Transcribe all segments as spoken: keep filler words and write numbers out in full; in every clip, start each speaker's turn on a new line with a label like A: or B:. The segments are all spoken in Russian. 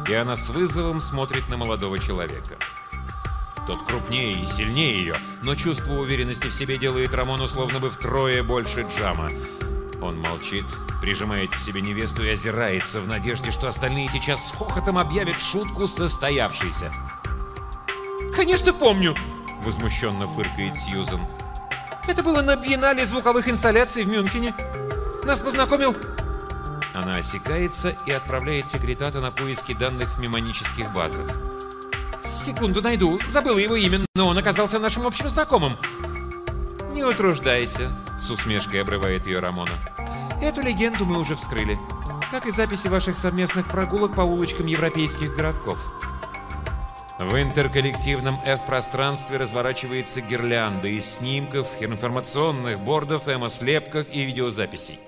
A: и она с вызовом смотрит на молодого человека. Тот крупнее и сильнее ее, но чувство уверенности в себе делает Рамону словно бы втрое больше Джама. Он молчит, прижимает к себе невесту и озирается в надежде, что остальные сейчас с хохотом объявят шутку состоявшейся.
B: «Конечно помню!»
A: — возмущенно фыркает Сьюзен.
B: «Это было на биеннале звуковых инсталляций в Мюнхене. Нас познакомил...»
A: Она осекается и отправляет секретата на поиски данных в мемонических базах.
B: «Секунду найду. Забыла его имя, но он оказался нашим общим знакомым».
A: «Не утруждайся», — с усмешкой обрывает ее Рамона.
B: «Эту легенду мы уже вскрыли, как и записи ваших совместных прогулок по улочкам европейских городков».
A: В интерколлективном F-пространстве разворачивается гирлянда из снимков, информационных бордов, эмо-слепков и видеозаписей.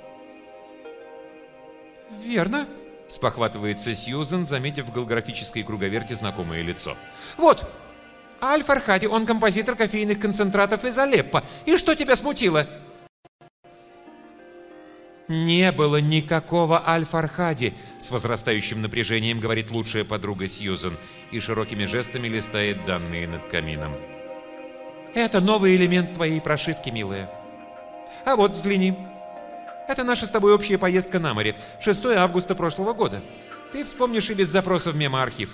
B: «Верно»,
A: — спохватывается Сьюзен, заметив в голографической круговерте знакомое лицо.
B: «Вот, Аль-Фархади, он композитор кофейных концентратов из Алеппо. И что тебя смутило?»
A: «Не было никакого Аль-Фархади», — с возрастающим напряжением говорит лучшая подруга Сьюзен и широкими жестами листает данные над камином.
B: «Это новый элемент твоей прошивки, милая. А вот, взгляни. Это наша с тобой общая поездка на море. шестого августа прошлого года. Ты вспомнишь и без запроса в мемо-архив».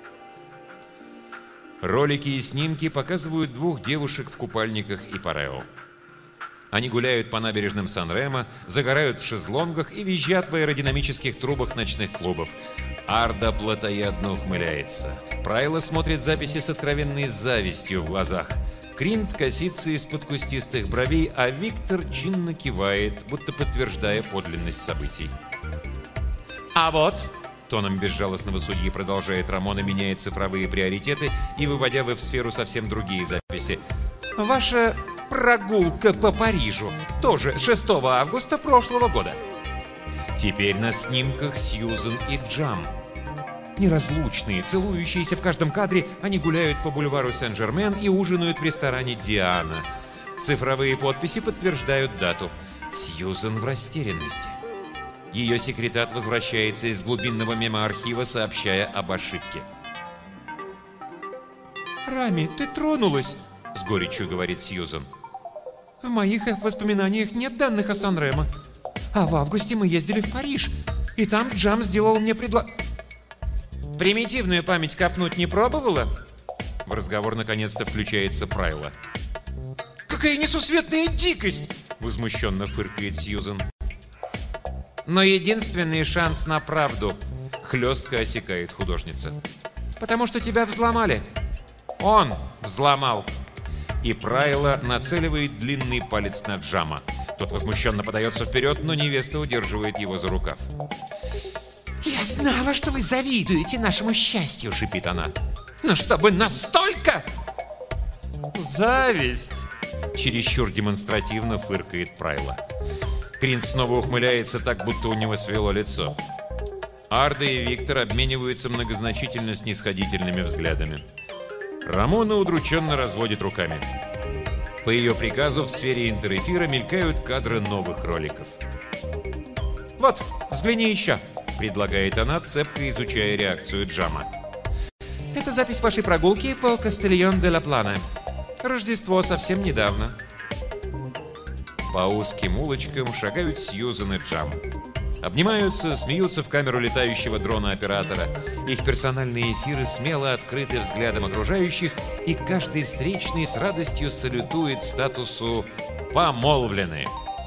A: Ролики и снимки показывают двух девушек в купальниках и парео. Они гуляют по набережным Сан-Ремо, загорают в шезлонгах и визжат в аэродинамических трубах ночных клубов. Арда плотоядно ухмыляется. Прайла смотрит записи с откровенной завистью в глазах. Кринт косится из-под кустистых бровей, а Виктор чинно кивает, будто подтверждая подлинность событий.
B: «А вот»,
A: — тоном безжалостного судьи продолжает Рамона, меняя цифровые приоритеты и выводя в сферу совсем другие записи.
B: «ваша прогулка по Парижу, тоже шестого августа прошлого года».
A: Теперь на снимках Сьюзен и Джам. Неразлучные, целующиеся в каждом кадре, они гуляют по бульвару Сен-Жермен и ужинают в ресторане «Диана». Цифровые подписи подтверждают дату. Сьюзен в растерянности. Ее секретат возвращается из глубинного мемо-архива, сообщая об ошибке.
B: «Рами, ты тронулась»,
A: — с горечью говорит Сьюзен.
B: «В моих воспоминаниях нет данных о Сан-Ремо. А в августе мы ездили в Париж, и там Джам сделал мне предло...» «Примитивную память копнуть не пробовала?»
A: В разговор наконец-то включается Прайла.
B: «Какая несусветная дикость!»
A: — возмущенно фыркает Сьюзен.
B: «Но единственный шанс на правду»,
A: — хлестко осекает художница.
B: «потому что тебя взломали. Он взломал».
A: И Прайла нацеливает длинный палец на Джама. Тот возмущенно подается вперед, но невеста удерживает его за рукав.
B: «Я знала, что вы завидуете нашему счастью», —
A: шипит она.
B: «Но чтобы настолько...»
A: «Зависть!» — чересчур демонстративно фыркает Прайла. Кринт снова ухмыляется так, будто у него свело лицо. Арда и Виктор обмениваются многозначительно снисходительными взглядами. Рамона удрученно разводит руками. По ее приказу в сфере интерэфира мелькают кадры новых роликов.
B: «Вот, взгляни еще»,
A: — предлагает она, цепко изучая реакцию Джама.
B: «Это запись вашей прогулки по Кастильон-де-ла-Плана. Рождество совсем недавно».
A: По узким улочкам шагают Сьюзен и Джам. Обнимаются, смеются в камеру летающего дрона-оператора. Их персональные эфиры смело открыты взглядом окружающих, и каждый встречный с радостью салютует статусу «помолвлены».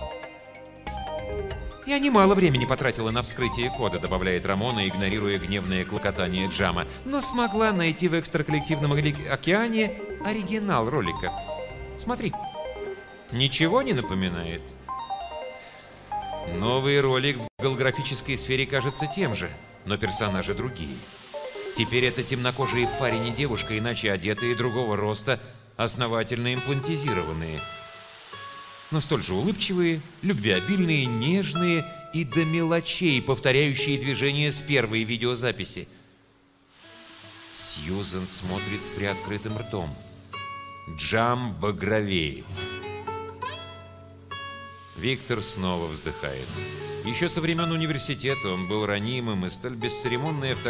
B: «Я немало времени потратила на вскрытие кода», — добавляет Рамона, игнорируя гневное клокотание Джама, «но смогла найти в экстраколлективном океане оригинал ролика. Смотри, ничего не напоминает?»
A: Новый ролик в голографической сфере кажется тем же, но персонажи другие. Теперь это темнокожие парень и девушка, иначе одетые, другого роста, основательно имплантизированные. Но столь же улыбчивые, любвеобильные, нежные и до мелочей, повторяющие движения с первой видеозаписи. Сьюзен смотрит с приоткрытым ртом. Джам багровеет. Виктор снова вздыхает. Еще со времен университета он был ранимым, и столь бесцеремонное вторжение